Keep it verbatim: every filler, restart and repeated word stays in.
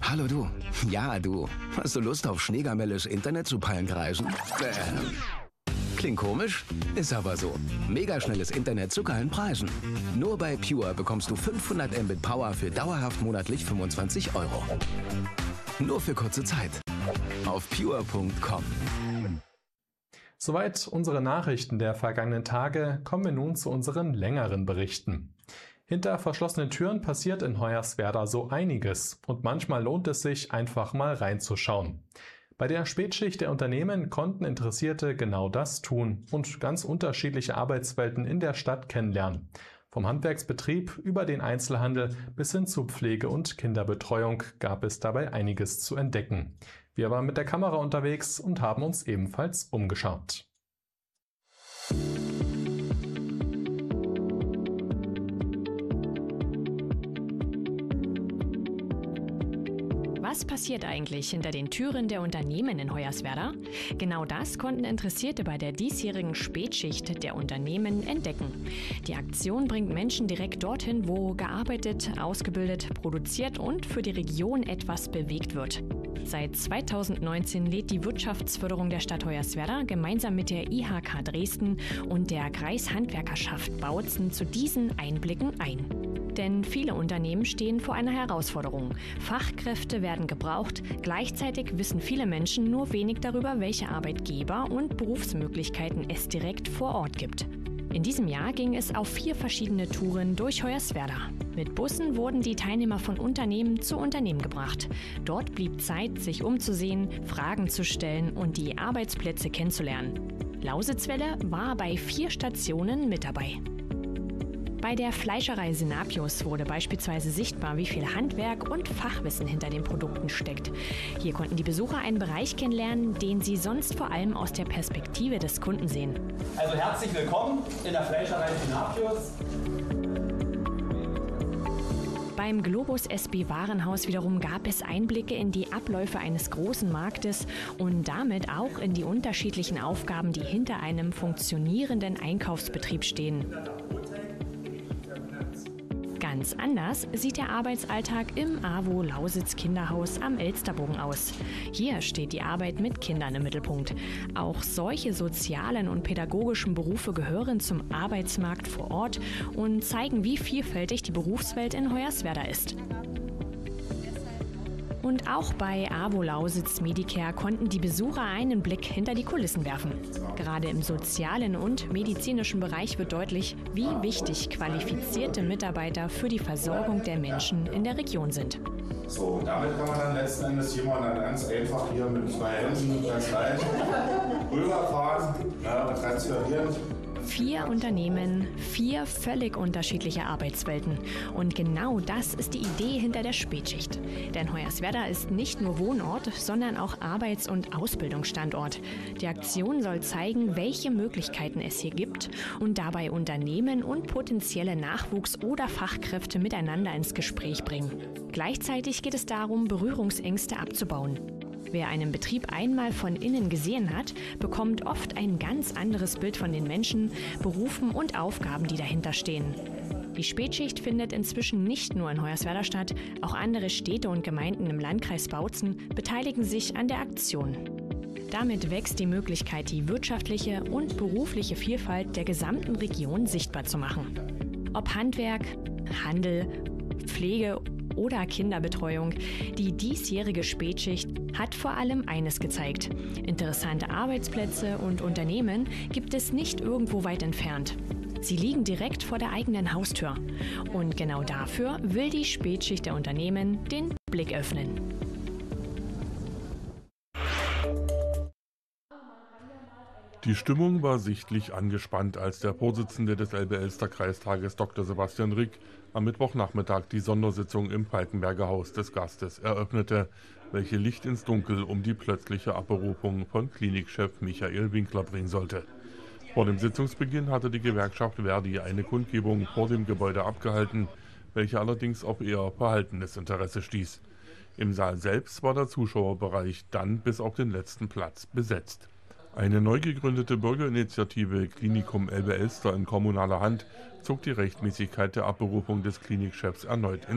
Hallo du. Ja, du. Hast du Lust auf schneegamelles Internet zu Pallenkreisen? Äh. Klingt komisch? Ist aber so. Megaschnelles Internet zu geilen Preisen. Nur bei Pure bekommst du fünfhundert Mbit Power für dauerhaft monatlich fünfundzwanzig Euro. Nur für kurze Zeit. Auf pure punkt com. Soweit unsere Nachrichten der vergangenen Tage. Kommen wir nun zu unseren längeren Berichten. Hinter verschlossenen Türen passiert in Hoyerswerda so einiges und manchmal lohnt es sich, einfach mal reinzuschauen. Bei der Spätschicht der Unternehmen konnten Interessierte genau das tun und ganz unterschiedliche Arbeitswelten in der Stadt kennenlernen. Vom Handwerksbetrieb über den Einzelhandel bis hin zu Pflege und Kinderbetreuung gab es dabei einiges zu entdecken. Wir waren mit der Kamera unterwegs und haben uns ebenfalls umgeschaut. Was passiert eigentlich hinter den Türen der Unternehmen in Hoyerswerda? Genau das konnten Interessierte bei der diesjährigen Spätschicht der Unternehmen entdecken. Die Aktion bringt Menschen direkt dorthin, wo gearbeitet, ausgebildet, produziert und für die Region etwas bewegt wird. Seit zweitausendneunzehn lädt die Wirtschaftsförderung der Stadt Hoyerswerda gemeinsam mit der I H K Dresden und der Kreishandwerkerschaft Bautzen zu diesen Einblicken ein. Denn viele Unternehmen stehen vor einer Herausforderung. Fachkräfte werden gebraucht, gleichzeitig wissen viele Menschen nur wenig darüber, welche Arbeitgeber und Berufsmöglichkeiten es direkt vor Ort gibt. In diesem Jahr ging es auf vier verschiedene Touren durch Hoyerswerda. Mit Bussen wurden die Teilnehmer von Unternehmen zu Unternehmen gebracht. Dort blieb Zeit, sich umzusehen, Fragen zu stellen und die Arbeitsplätze kennenzulernen. Lausitzwelle war bei vier Stationen mit dabei. Bei der Fleischerei Senapius wurde beispielsweise sichtbar, wie viel Handwerk und Fachwissen hinter den Produkten steckt. Hier konnten die Besucher einen Bereich kennenlernen, den sie sonst vor allem aus der Perspektive des Kunden sehen. Also herzlich willkommen in der Fleischerei Senapius. Beim Globus S B Warenhaus wiederum gab es Einblicke in die Abläufe eines großen Marktes und damit auch in die unterschiedlichen Aufgaben, die hinter einem funktionierenden Einkaufsbetrieb stehen. Ganz anders sieht der Arbeitsalltag im A W O Lausitz Kinderhaus am Elsterbogen aus. Hier steht die Arbeit mit Kindern im Mittelpunkt. Auch solche sozialen und pädagogischen Berufe gehören zum Arbeitsmarkt vor Ort und zeigen, wie vielfältig die Berufswelt in Hoyerswerda ist. Und auch bei A W O Lausitz Medicare konnten die Besucher einen Blick hinter die Kulissen werfen. Gerade im sozialen und medizinischen Bereich wird deutlich, wie wichtig qualifizierte Mitarbeiter für die Versorgung der Menschen in der Region sind. So, und damit kann man dann letzten Endes jemanden dann ganz einfach hier mit zwei Händen ganz leicht rüberfahren, ja, und transferieren. Vier Unternehmen, vier völlig unterschiedliche Arbeitswelten. Und genau das ist die Idee hinter der Spätschicht. Denn Hoyerswerda ist nicht nur Wohnort, sondern auch Arbeits- und Ausbildungsstandort. Die Aktion soll zeigen, welche Möglichkeiten es hier gibt und dabei Unternehmen und potenzielle Nachwuchs- oder Fachkräfte miteinander ins Gespräch bringen. Gleichzeitig geht es darum, Berührungsängste abzubauen. Wer einen Betrieb einmal von innen gesehen hat, bekommt oft ein ganz anderes Bild von den Menschen, Berufen und Aufgaben, die dahinter stehen. Die Spätschicht findet inzwischen nicht nur in Hoyerswerda statt, auch andere Städte und Gemeinden im Landkreis Bautzen beteiligen sich an der Aktion. Damit wächst die Möglichkeit, die wirtschaftliche und berufliche Vielfalt der gesamten Region sichtbar zu machen. Ob Handwerk, Handel, Pflege oder Kinderbetreuung, die diesjährige Spätschicht hat vor allem eines gezeigt: Interessante Arbeitsplätze und Unternehmen gibt es nicht irgendwo weit entfernt. Sie liegen direkt vor der eigenen Haustür. Und genau dafür will die Spätschicht der Unternehmen den Blick öffnen. Die Stimmung war sichtlich angespannt, als der Vorsitzende des Elbe-Elster-Kreistages Doktor Sebastian Rick am Mittwochnachmittag die Sondersitzung im Falkenberger Haus des Gastes eröffnete, welche Licht ins Dunkel um die plötzliche Abberufung von Klinikchef Michael Winkler bringen sollte. Vor dem Sitzungsbeginn hatte die Gewerkschaft Verdi eine Kundgebung vor dem Gebäude abgehalten, welche allerdings auf eher verhaltenes Interesse stieß. Im Saal selbst war der Zuschauerbereich dann bis auf den letzten Platz besetzt. Eine neu gegründete Bürgerinitiative Klinikum Elbe-Elster in kommunaler Hand zog die Rechtmäßigkeit der Abberufung des Klinikchefs erneut in